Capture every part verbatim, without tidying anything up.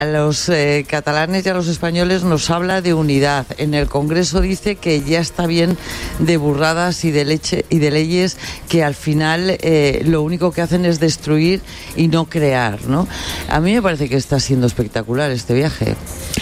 A los eh, catalanes y a los españoles nos habla de unidad. En el Congreso dice que ya está bien de burradas y de leche y de leyes que al final eh, lo único que hacen es destruir y no crear, ¿no? A mí me parece que está siendo espectacular este viaje.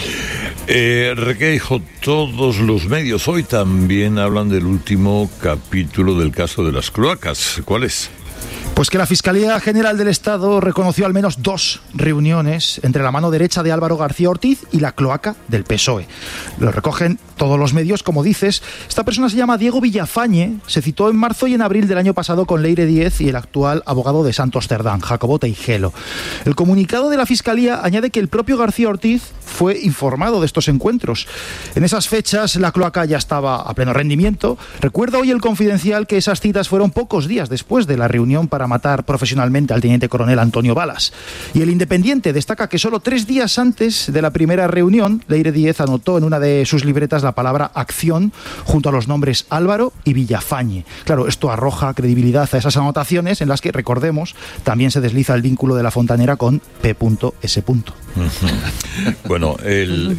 Eh, Requeijo, todos los medios hoy también hablan del último capítulo del caso de las cloacas. ¿Cuál es? Pues que la Fiscalía General del Estado reconoció al menos dos reuniones entre la mano derecha de Álvaro García Ortiz y la cloaca del P S O E. Lo recogen todos los medios, como dices. Esta persona se llama Diego Villafañe, se citó en marzo y en abril del año pasado con Leire Díez y el actual abogado de Santos Cerdán, Jacobo Teijelo. El comunicado de la Fiscalía añade que el propio García Ortiz fue informado de estos encuentros. En esas fechas la cloaca ya estaba a pleno rendimiento. Recuerda hoy el Confidencial que esas citas fueron pocos días después de la reunión para matar profesionalmente al teniente coronel Antonio Balas. Y el Independiente destaca que solo tres días antes de la primera reunión, Leire Díez anotó en una de sus libretas la palabra acción junto a los nombres Álvaro y Villafañe. Claro, esto arroja credibilidad a esas anotaciones en las que, recordemos, también se desliza el vínculo de la Fontanera con P S. Bueno, el,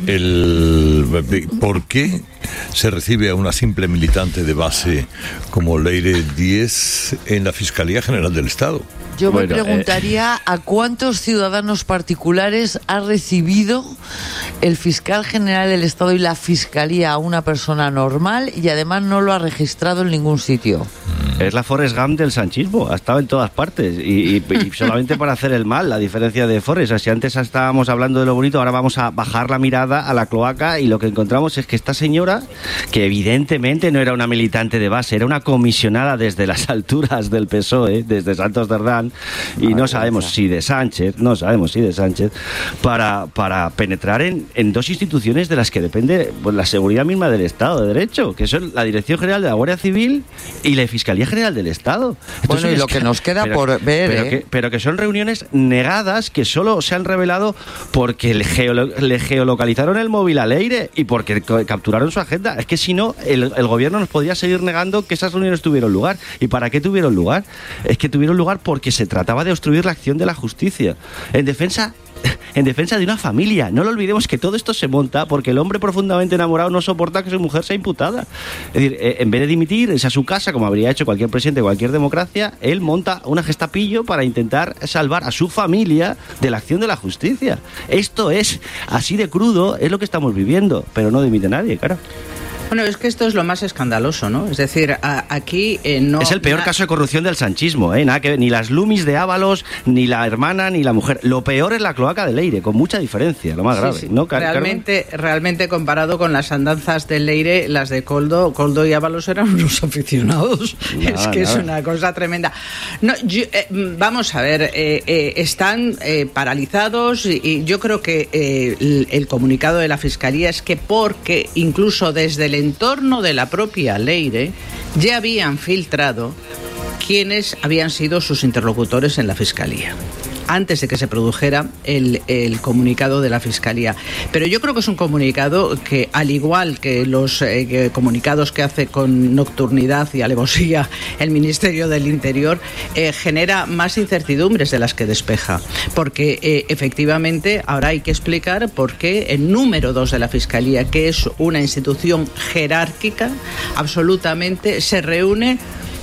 el, ¿por qué se recibe a una simple militante de base como Leire Díez en la Fiscalía General del Estado? Yo bueno, me preguntaría eh... a cuántos ciudadanos particulares ha recibido el fiscal general del Estado y la Fiscalía a una persona normal y además no lo ha registrado en ningún sitio. Es la Forrest Gump del sanchismo, ha estado en todas partes y, y, y solamente para hacer el mal, a diferencia de Forrest. Si antes estábamos hablando de lo bonito, ahora vamos a bajar la mirada a la cloaca y lo que encontramos es que esta señora, que evidentemente no era una militante de base, era una comisionada desde las alturas del P S O E, desde Santos Cerdán, y no sabemos si de Sánchez, no sabemos si de Sánchez, para, para penetrar en, en dos instituciones de las que depende pues, la seguridad misma del Estado de Derecho, que son la Dirección General de la Guardia Civil y la Fiscalía General del Estado. Entonces, bueno, y lo que nos queda pero, por ver... Pero, ¿eh? que, pero que son reuniones negadas, que solo se han revelado porque le, geolo, le geolocalizaron el móvil a Leire y porque capturaron su agenda. Es que si no, el, el gobierno nos podría seguir negando que esas reuniones tuvieron lugar. ¿Y para qué tuvieron lugar? Es que tuvieron lugar porque se trataba de obstruir la acción de la justicia. En defensa... en defensa de una familia. No lo olvidemos que todo esto se monta porque el hombre profundamente enamorado no soporta que su mujer sea imputada. Es decir, eh, en vez de dimitir, irse a su casa, como habría hecho cualquier presidente de cualquier democracia, él monta una gestapillo para intentar salvar a su familia de la acción de la justicia. Esto es así de crudo, es lo que estamos viviendo, pero no dimite nadie, claro. Bueno, es que esto es lo más escandaloso, ¿no? Es decir, a, aquí eh, no... Es el peor na... caso de corrupción del sanchismo, ¿eh? Nada que ni las Lumis de Ábalos, ni la hermana, ni la mujer. Lo peor es la cloaca de Leire, con mucha diferencia, lo más grave. Sí, sí. ¿No, realmente, realmente comparado con las andanzas de Leire, las de Coldo, Coldo y Ábalos eran unos aficionados. Nada, es que nada. Es una cosa tremenda. No, yo, eh, vamos a ver, eh, eh, están eh, paralizados y, y yo creo que eh, el, el comunicado de la Fiscalía es que porque incluso desde el entorno de la propia Leire ya habían filtrado quiénes habían sido sus interlocutores en la Fiscalía antes de que se produjera el, el comunicado de la Fiscalía. Pero yo creo que es un comunicado que, al igual que los eh, que comunicados que hace con nocturnidad y alevosía el Ministerio del Interior, eh, genera más incertidumbres de las que despeja. Porque eh, efectivamente ahora hay que explicar por qué el número dos de la Fiscalía, que es una institución jerárquica, absolutamente se reúne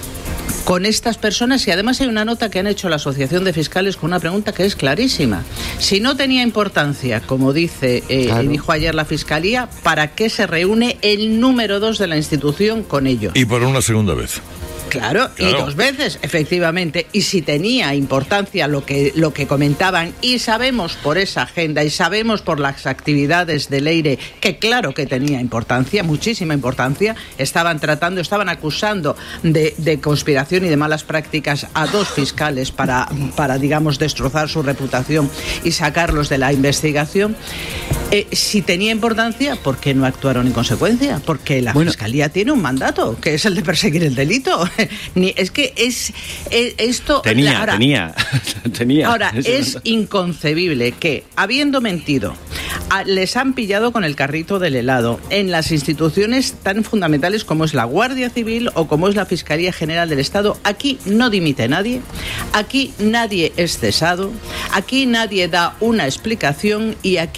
con estas personas, y además hay una nota que han hecho la Asociación de Fiscales con una pregunta que es clarísima. Si no tenía importancia, como dice eh, claro. dijo ayer la Fiscalía, ¿para qué se reúne el número dos de la institución con ellos? Y por una segunda vez. Claro, claro, y dos veces, efectivamente. Y si tenía importancia lo que, lo que comentaban, y sabemos por esa agenda, y sabemos por las actividades de Leire, que claro que tenía importancia, muchísima importancia, estaban tratando, estaban acusando de, de conspiración y de malas prácticas a dos fiscales para, para, digamos, destrozar su reputación y sacarlos de la investigación. Eh, si tenía importancia, ¿por qué no actuaron en consecuencia? Porque la bueno, Fiscalía tiene un mandato, que es el de perseguir el delito. Ni, es que es, es esto... Tenía, ahora, tenía, tenía. Ahora, es inconcebible que, habiendo mentido, a, les han pillado con el carrito del helado en las instituciones tan fundamentales como es la Guardia Civil o como es la Fiscalía General del Estado. Aquí no dimite nadie, aquí nadie es cesado, aquí nadie da una explicación y aquí